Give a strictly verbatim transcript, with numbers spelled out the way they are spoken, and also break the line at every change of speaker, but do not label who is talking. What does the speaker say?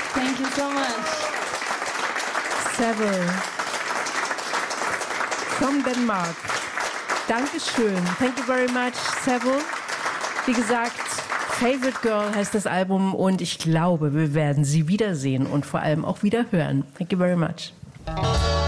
Thank you so much.
Seville from Denmark. Dankeschön. Thank you very much, Seville. Wie gesagt, Favorite Girl heißt das Album und ich glaube, wir werden sie wiedersehen und vor allem auch wieder hören. Thank you very much.